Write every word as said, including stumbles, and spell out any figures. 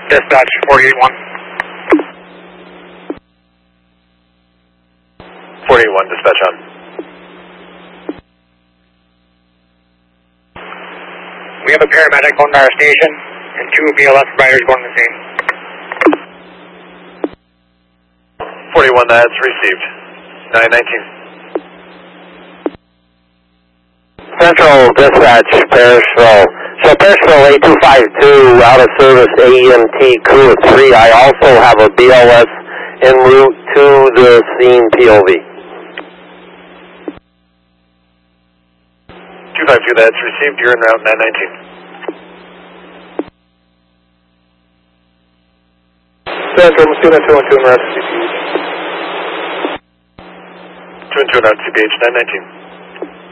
Dispatch, forty-eight one. forty-eight one, dispatch on. We have a paramedic going to our station and two B L S providers going to the scene. forty-one, that's received. nine nineteen. Central Dispatch, Parisville. So Parisville A two five two, out of service A E M T crew of three. I also have a B L S en route to the scene P O V. two five two, that's received. You're en route nine nineteen. Central, Mosquito two one two in route C P H. two and two en route C P H nine nineteen.